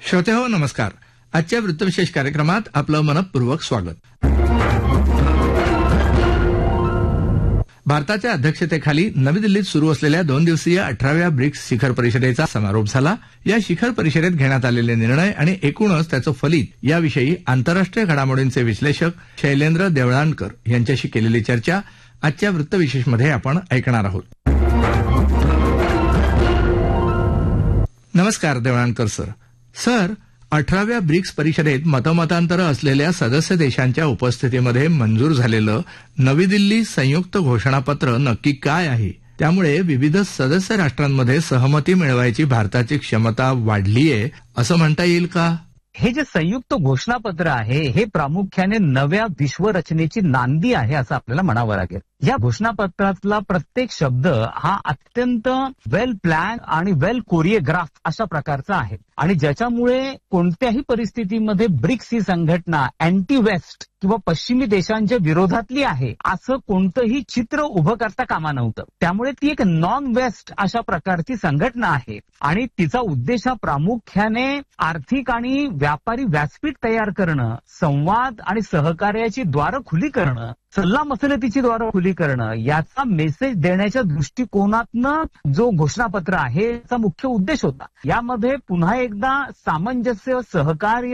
श्रोतेहो नमस्कार. आजच्या वृत्तविशेष कार्यक्रमात आपलं मनपूर्वक स्वागत. भारताच्या अध्यक्षतेखाली नवी दिल्लीत सुरू असलेल्या 2 दिवसीय 18व्या ब्रिक्स शिखर परिषदेचा समारोप झाला. या शिखर परिषदेत घेण्यात आलेले निर्णय आणि एकूणच त्याचं फलित याविषयी आंतरराष्ट्रीय घडामोडींचे विश्लेषक शैलेंद्र देवळाणकर यांच्याशी केलेली चर्चा आजच्या वृत्तविशेषमध्ये आपण ऐकणार आहोत. नमस्कार देवळाणकर सर. सर, 18व्या ब्रिक्स परिषदेत मतमतांतरं असलेल्या सदस्य देशांच्या उपस्थितीमध्ये मंजूर झालेलं नवी दिल्ली संयुक्त घोषणापत्र नक्की काय आहे? त्यामुळे विविध सदस्य राष्ट्रांमध्ये सहमती मिळवायची भारताची क्षमता वाढलीये असं म्हणता येईल का? हे जे संयुक्त घोषणापत्र आहे हे प्रामुख्याने नव्या विश्वरचनेची नांदी आहे असं आपल्याला म्हणावं लागेल. या घोषणापत्रातला प्रत्येक शब्द हा अत्यंत वेल प्लॅन आणि वेल कोरिओग्राफ अशा प्रकारचा आहे आणि ज्याच्यामुळे कोणत्याही परिस्थितीमध्ये ब्रिक्स ही संघटना अँटी वेस्ट किंवा पश्चिमी देशांच्या विरोधातली आहे असं कोणतंही चित्र उभं करता कामा नव्हतं. त्यामुळे ती एक नॉन वेस्ट अशा प्रकारची संघटना आहे आणि तिचा उद्देश हा प्रामुख्याने आर्थिक आणि व्यापारी व्यासपीठ तयार करणं, संवाद आणि सहकार्याची द्वारं खुली करणं, सल्ला मसलतीची द्वारं खुली करणं याचा मेसेज देण्याच्या दृष्टिकोनातनं जो घोषणापत्र आहे याचा मुख्य उद्देश होता. यामध्ये पुन्हा एकदा सामंजस्य, सहकार्य,